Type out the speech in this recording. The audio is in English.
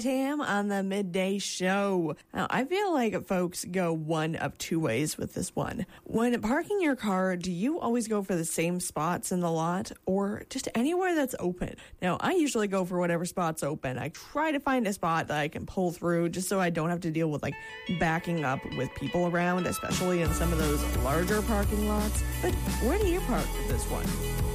Tam on the midday show. Now, I feel like folks go one of two ways with this one. When parking your car, do you always go for the same spots in the lot or just anywhere that's open? Now, I usually go for whatever spot's open. I try to find a spot that I can pull through just so I don't have to deal with like backing up with people around, especially in some of those larger parking lots. But where do you park with this one?